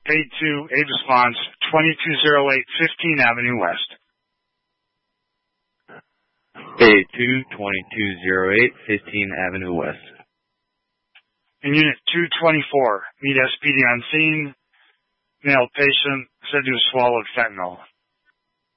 Aid 2, aid response, 2208 15th Avenue West. Aid 2, 2208 15th Avenue West. In Unit 224, meet SPD on scene. Male patient said to have swallowed fentanyl.